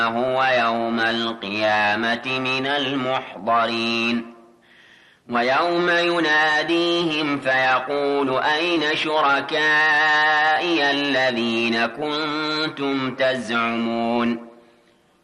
هو يوم القيامة من المحضرين ويوم يناديهم فيقول أين شركائي الذين كنتم تزعمون